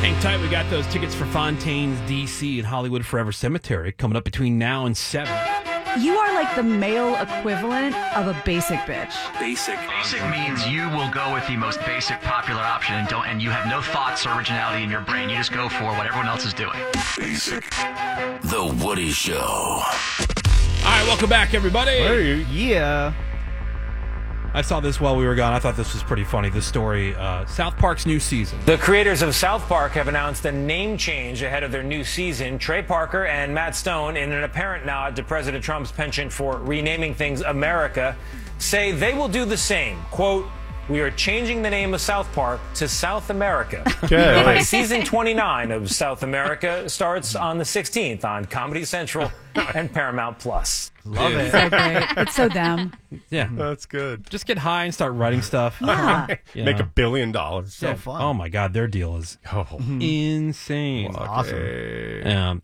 Hang tight, we got those tickets for Fontaine's DC and Hollywood Forever Cemetery coming up between now and 7. You are like the male equivalent of a basic bitch. Basic means you will go with the most basic popular option and you have no thoughts or originality in your brain. You just go for what everyone else is doing. Basic. The Woody Show. All right, welcome back, everybody. Hey, yeah. I saw this while we were gone. I thought this was pretty funny, this story. South Park's new season. The creators of South Park have announced a name change ahead of their new season. Trey Parker and Matt Stone, in an apparent nod to President Trump's penchant for renaming things America, say they will do the same. Quote, "We are changing the name of South Park to South America." Okay. Season 29 of South America starts on the 16th on Comedy Central and Paramount Plus. Love it. So great. It's so them. Yeah. That's good. Just get high and start writing stuff. Yeah. You Make know. $1 billion. Yeah. Oh, my God. Their deal is insane. Awesome.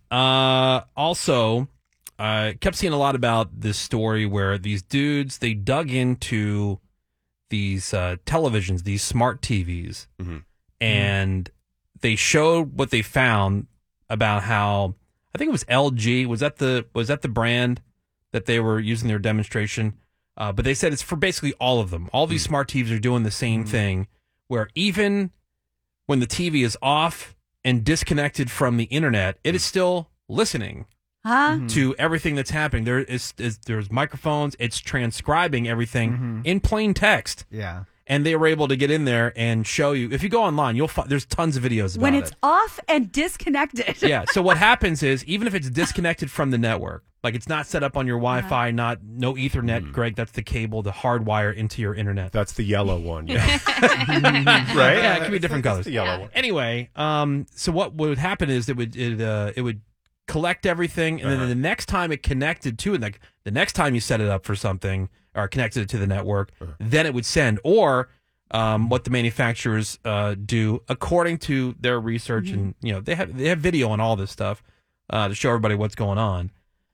Also, kept seeing a lot about this story where these dudes, they dug into these televisions, these smart TVs, and they showed what they found about how, I think it was LG, was that the brand that they were using their demonstration? But they said it's for basically all of them. All these smart TVs are doing the same thing, where even when the TV is off and disconnected from the internet, it is still listening Huh? to everything that's happening. There's microphones. It's transcribing everything in plain text. Yeah. And they were able to get in there and show you. If you go online, you'll find there's tons of videos about When it. it's off and disconnected. Yeah. So what happens is, even if it's disconnected from the network, like it's not set up on your Wi-Fi, no Ethernet, Greg, that's the cable, the hardwire into your internet. That's the yellow one. Yeah. Right? Yeah, it can be different colors. The yellow one. Anyway, so what would happen is it would collect everything, and then the next time it connected to it, like the next time you set it up for something or connected it to the network, then it would send. Or what the manufacturers do, according to their research, and they have video on all this stuff to show everybody what's going on.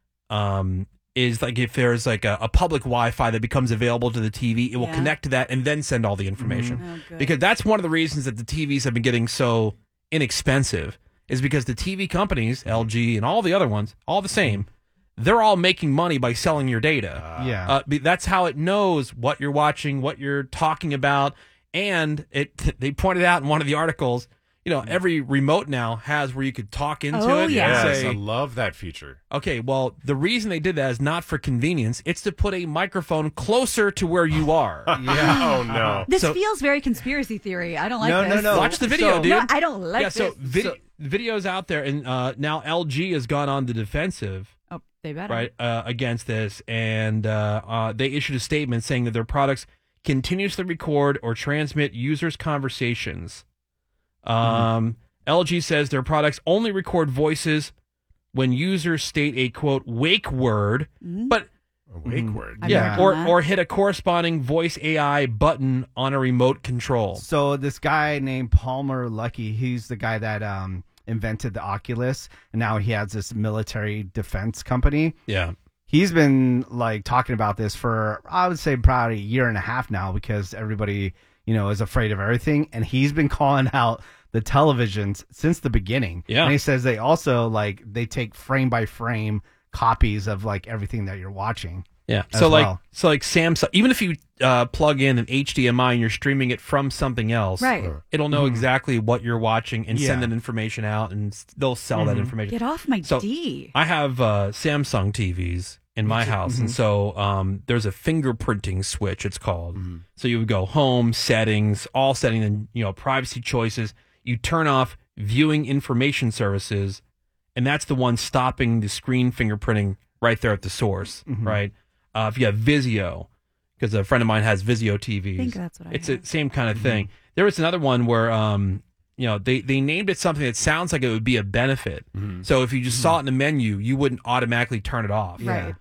Is like if there's like a public Wi-Fi that becomes available to the TV, it will connect to that and then send all the information. Oh, good. Because that's one of the reasons that the TVs have been getting so inexpensive, is because the TV companies, LG and all the other ones, all the same, they're all making money by selling your data. Yeah. That's how it knows what you're watching, what you're talking about. And they pointed out in one of the articles, every remote now has where you could talk into Oh, it. yeah. And Yes, I say, love that feature. okay, well, the reason they did that is not for convenience. It's to put a microphone closer to where you are. Yeah. Oh, no. This So- feels very conspiracy theory. I don't like this. No. Watch the video, dude. No, I don't like Yeah, so this. videos out there, and now LG has gone on the defensive, Oh, they better. right, against this, and they issued a statement saying that their products continuously record or transmit users' conversations. LG says their products only record voices when users state a, quote, wake word, but A wake word. I've yeah, never done that. or hit a corresponding voice AI button on a remote control. So this guy named Palmer Luckey, he's the guy that invented the Oculus, and now he has this military defense company. Yeah. He's been like talking about this for, I would say, probably a year and a half now, because everybody, is afraid of everything, and he's been calling out the televisions since the beginning. Yeah. And he says they also they take frame by frame copies of like everything that you're watching. Yeah. as So well. like Samsung, even if you plug in an HDMI and you're streaming it from something else, Right. it'll know exactly what you're watching and send Yeah. that information out, and they'll sell that information. Get off my So, D. I have Samsung TVs in my house, and so there's a fingerprinting switch, it's called. So you would go home, settings, all settings, and privacy choices. You turn off viewing information services, and that's the one stopping the screen fingerprinting right there at the source, right? If you have Vizio, because a friend of mine has Vizio TVs. I think that's what I It's have. the same kind of thing. There was another one where they named it something that sounds like it would be a benefit. So if you just saw it in the menu, you wouldn't automatically turn it off. Right.